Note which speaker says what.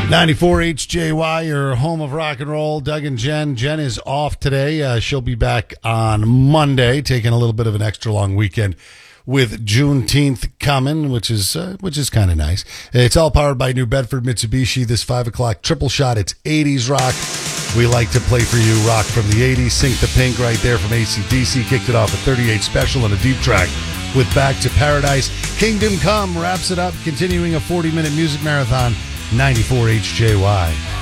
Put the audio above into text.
Speaker 1: 94 HJY, your home of rock and roll. Doug and Jen. Jen is off today. She'll be back on Monday, taking a little bit of an extra long weekend with Juneteenth coming, which is kind of nice. It's all powered by New Bedford Mitsubishi. This 5 o'clock triple shot. It's 80s rock. We like to play for you rock from the 80s. Sink the Pink right there from AC/DC. Kicked it off at 38 Special and a deep track with Back to Paradise. Kingdom Come wraps it up, continuing a 40-minute music marathon. 94 HJY.